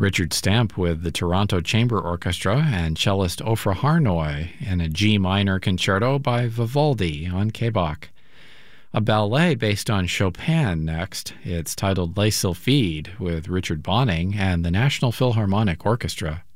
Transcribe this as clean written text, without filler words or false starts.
Richard Stamp with the Toronto Chamber Orchestra and cellist Ofra Harnoy in a G minor concerto by Vivaldi on K-Bach. A ballet based on Chopin next. It's titled Les Sylphides with Richard Bonning and the National Philharmonic Orchestra.